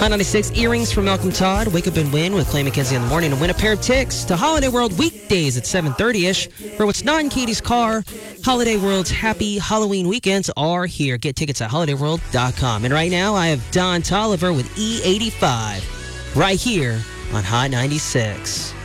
Hot 96 earrings from Malcolm Todd. Wake up and win with Clay McKenzie in the morning and win a pair of tickets to Holiday World weekdays at 7:30ish. For what's not in Katie's car, Holiday World's happy Halloween weekends are here. Get tickets at holidayworld.com. And right now, I have Don Tolliver with E85 right here on Hot 96.